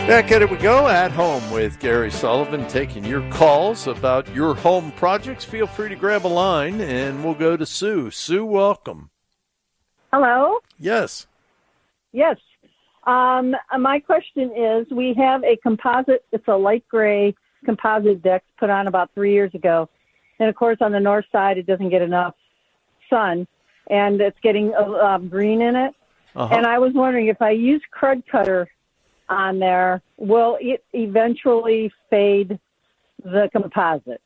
Back at it we go, At Home with Gary Sullivan, taking your calls about your home projects. Feel free to grab a line, and we'll go to Sue. Sue, welcome. Hello? Yes. Yes. My question is, we have a composite, it's a light gray composite deck put on about 3 years ago. And, of course, on the north side, it doesn't get enough sun, and it's getting green in it. Uh-huh. And I was wondering, if I use Crud Cutter on there, will it eventually fade the composite?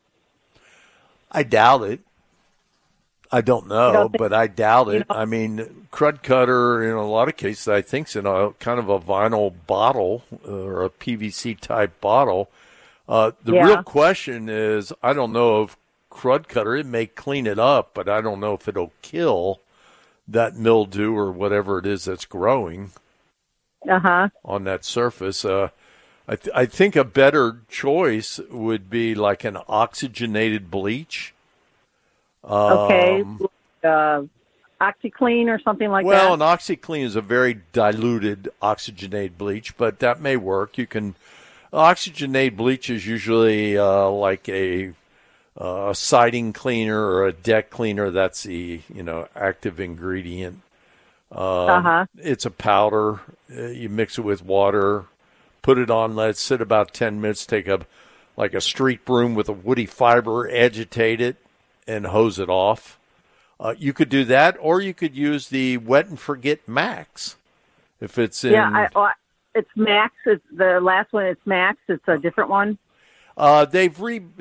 I doubt it. I don't know, but I doubt it. I mean, Crud Cutter, in a lot of cases, I think, is in a kind of a vinyl bottle or a PVC type bottle. The real question is, I don't know if Crud Cutter, it may clean it up, but I don't know if it'll kill that mildew or whatever it is that's growing on that surface. I think a better choice would be like an oxygenated bleach. OxiClean or something like that? Well, an OxiClean is a very diluted oxygenated bleach, but that may work. You can oxygenated bleach is usually like a siding cleaner or a deck cleaner. That's the active ingredient. It's a powder. You mix it with water, put it on, let it sit about 10 minutes, take a street broom with a woody fiber, agitate it, and hose it off. You could do that, or you could use the Wet and Forget Max. If it's in... it's Max. It's the last one. It's Max. It's a different one. Added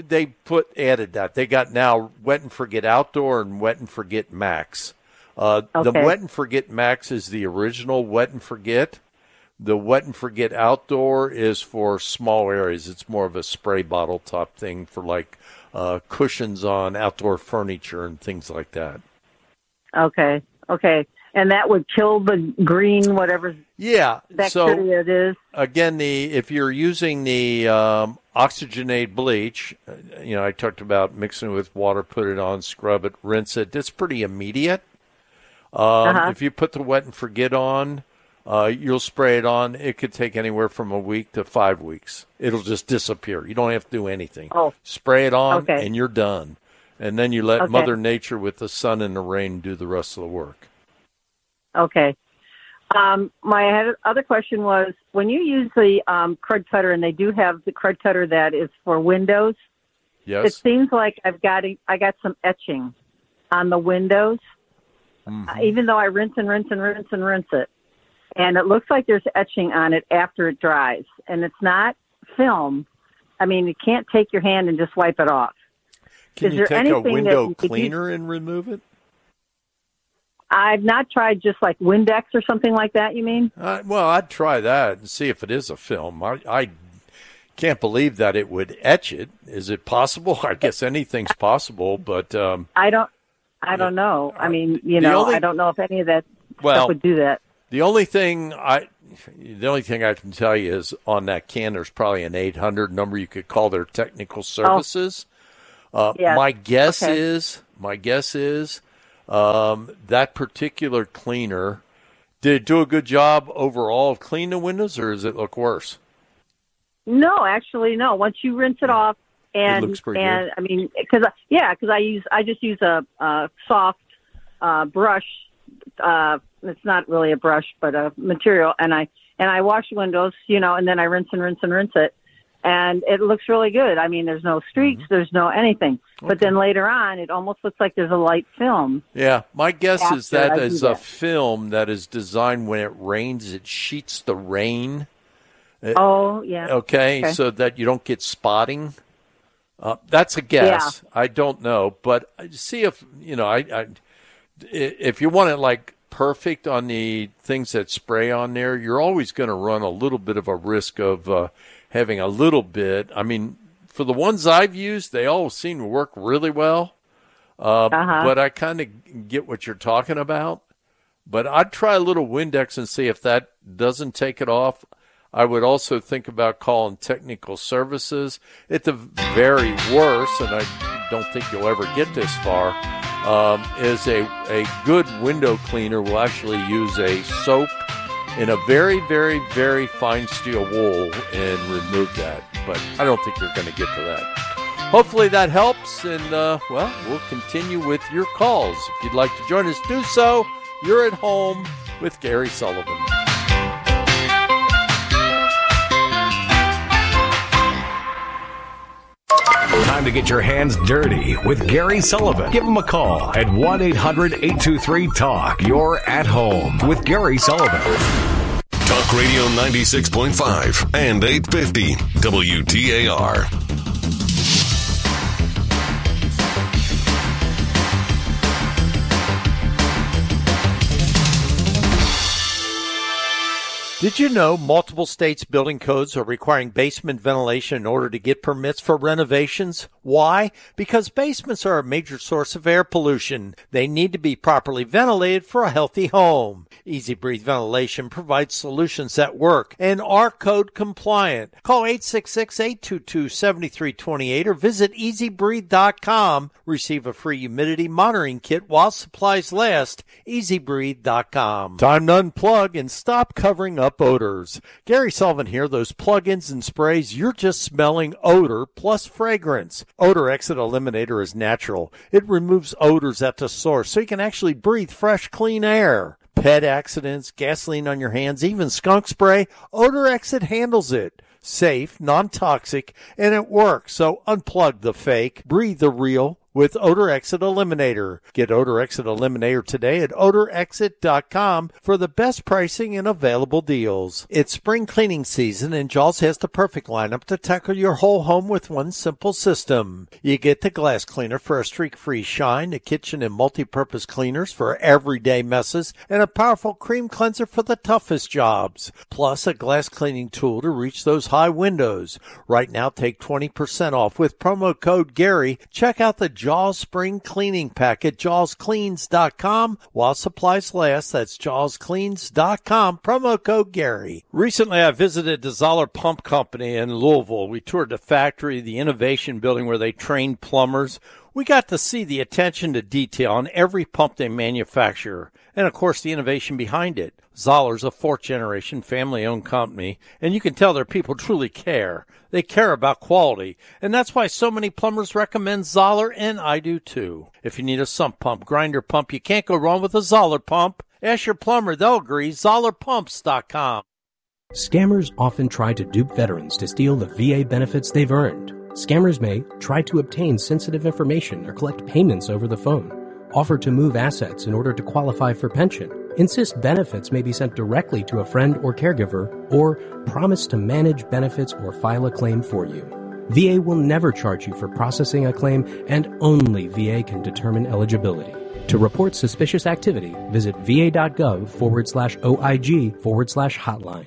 that. They got now Wet and Forget Outdoor and Wet and Forget Max. The Wet and Forget Max is the original Wet and Forget. The Wet and Forget Outdoor is for small areas. It's more of a spray bottle top thing for like cushions on outdoor furniture and things like that. Okay. And that would kill the green, whatever bacteria it is? Again, if you're using the oxygenated bleach, I talked about mixing it with water, put it on, scrub it, rinse it. It's pretty immediate. If you put the Wet and Forget on, you'll spray it on. It could take anywhere from a week to 5 weeks. It'll just disappear. You don't have to do anything. Spray it on, and you're done. And then you let Mother Nature with the sun and the rain do the rest of the work. Okay. My other question was, when you use the Crud Cutter, and they do have the Crud Cutter that is for windows, it seems like I got some etching on the windows, even though I rinse it. And it looks like there's etching on it after it dries. And it's not film. I mean, you can't take your hand and just wipe it off. Can you take a window cleaner and remove it? I've not tried just like Windex or something like that, you mean? Well, I'd try that and see if it is a film. I can't believe that it would etch it. Is it possible? I guess anything's possible, but... I don't know. I mean, I don't know if any of that stuff would do that. The only thing I can tell you is on that can, there's probably an 800 number you could call their technical services. My guess is that particular cleaner, did it do a good job overall of cleaning the windows, or does it look worse? No, actually, no. Once you rinse it off, it looks pretty good. I mean, because I just use a soft brush. It's not really a brush, but a material, and I wash windows, and then I rinse it, and it looks really good. I mean, there's no streaks, there's no anything, but then later on, it almost looks like there's a light film. Yeah, my guess is that is a film that is designed when it rains, it sheets the rain. Okay, so that you don't get spotting. That's a guess. Yeah. I don't know, but see if if you want it like perfect on the things that spray on there, you're always going to run a little bit of a risk of having a little bit. I mean, for the ones I've used, they all seem to work really well. But I kind of get what you're talking about. But I'd try a little Windex and see if that doesn't take it off. I would also think about calling technical services. At the very worst, and I don't think you'll ever get this far, is a good window cleaner will actually use a soap in a very, very, very fine steel wool and remove that. But I don't think you're going to get to that. Hopefully that helps, and, we'll continue with your calls. If you'd like to join us, do so. You're at home with Gary Sullivan. Time to get your hands dirty with Gary Sullivan. Give him a call at 1-800-823-TALK. You're at home with Gary Sullivan. Talk Radio 96.5 and 850 WTAR. Did you know multiple states' building codes are requiring basement ventilation in order to get permits for renovations? Why? Because basements are a major source of air pollution. They need to be properly ventilated for a healthy home. Easy Breathe Ventilation provides solutions that work and are code compliant. Call 866-822-7328 or visit EasyBreathe.com. Receive a free humidity monitoring kit while supplies last. EasyBreathe.com. Time to unplug and stop covering up odors. Gary Sullivan here. Those plug-ins and sprays, you're just smelling odor plus fragrance. Odor Exit Eliminator is natural. It removes odors at the source so you can actually breathe fresh, clean air. Pet accidents, gasoline on your hands, even skunk spray, Odor Exit handles it. Safe, non-toxic, and it works. So unplug the fake, breathe the real with Odor Exit Eliminator. Get Odor Exit Eliminator today at odorexit.com for the best pricing and available deals. It's spring cleaning season, and Jaws has the perfect lineup to tackle your whole home with one simple system. You get the glass cleaner for a streak-free shine, the kitchen and multi-purpose cleaners for everyday messes, and a powerful cream cleanser for the toughest jobs. Plus, a glass cleaning tool to reach those high windows. Right now, take 20% off with promo code Gary. Check out the Jaws Spring Cleaning Pack at jawscleans.com while supplies last. That's jawscleans.com. Promo code Gary. Recently, I visited the Zoller Pump Company in Louisville. We toured the factory, the innovation building where they train plumbers. We got to see the attention to detail on every pump they manufacture, and of course the innovation behind it. Zoller's a fourth-generation family-owned company, and you can tell their people truly care. They care about quality, and that's why so many plumbers recommend Zoller, and I do too. If you need a sump pump, grinder pump, you can't go wrong with a Zoller pump. Ask your plumber, they'll agree. ZollerPumps.com. Scammers often try to dupe veterans to steal the VA benefits they've earned. Scammers may try to obtain sensitive information or collect payments over the phone, offer to move assets in order to qualify for pension, insist benefits may be sent directly to a friend or caregiver, or promise to manage benefits or file a claim for you. VA will never charge you for processing a claim, and only VA can determine eligibility. To report suspicious activity, visit va.gov/OIG/hotline.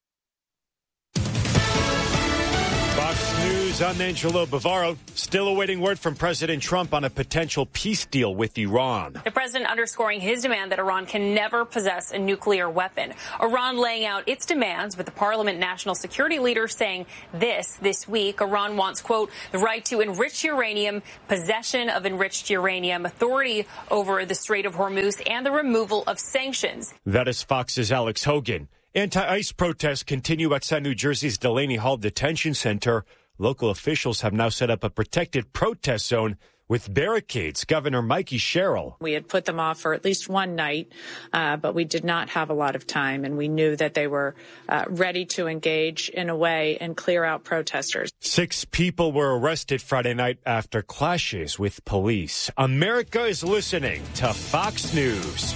I'm Angelo Bavaro. Still awaiting word from President Trump on a potential peace deal with Iran. The president underscoring his demand that Iran can never possess a nuclear weapon. Iran laying out its demands, with the Parliament National Security leader saying this week. Iran wants, quote, the right to enrich uranium, possession of enriched uranium, authority over the Strait of Hormuz, and the removal of sanctions. That is Fox's Alex Hogan. Anti-ICE protests continue outside New Jersey's Delaney Hall Detention Center. Local officials have now set up a protected protest zone with barricades. Governor Mikey Sherrill. We had put them off for at least one night, but we did not have a lot of time, and we knew that they were ready to engage in a way and clear out protesters. 6 people were arrested Friday night after clashes with police. America is listening to Fox News.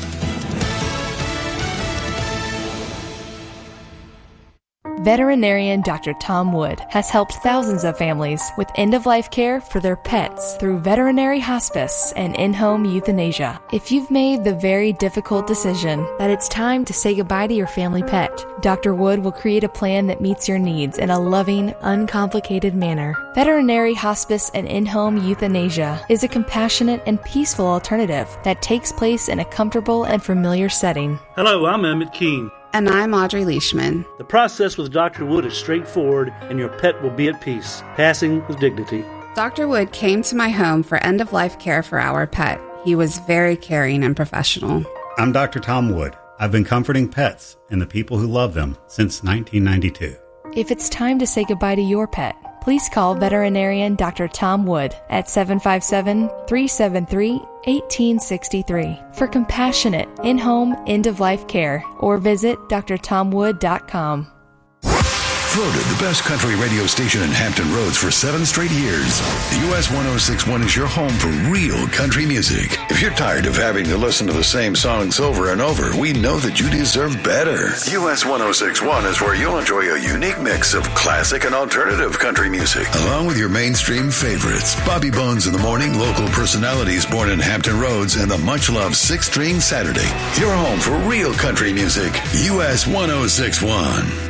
Veterinarian Dr. Tom Wood has helped thousands of families with end-of-life care for their pets through veterinary hospice and in-home euthanasia. If you've made the very difficult decision that it's time to say goodbye to your family pet, Dr. Wood will create a plan that meets your needs in a loving, uncomplicated manner. Veterinary hospice and in-home euthanasia is a compassionate and peaceful alternative that takes place in a comfortable and familiar setting. Hello, I'm Emmett King. And I'm Audrey Leishman. The process with Dr. Wood is straightforward, and your pet will be at peace, passing with dignity. Dr. Wood came to my home for end-of-life care for our pet. He was very caring and professional. I'm Dr. Tom Wood. I've been comforting pets and the people who love them since 1992. If it's time to say goodbye to your pet, please call veterinarian Dr. Tom Wood at 757-373-1863 for compassionate, in-home, end-of-life care, or visit drtomwood.com. Voted the best country radio station in Hampton Roads for 7 straight years, US 106.1 is your home for real country music. If you're tired of having to listen to the same songs over and over, we know that you deserve better. US 106.1 is where you'll enjoy a unique mix of classic and alternative country music, along with your mainstream favorites. Bobby Bones in the Morning, local personalities born in Hampton Roads, and the much-loved 6 String Saturday. Your home for real country music, US 106.1.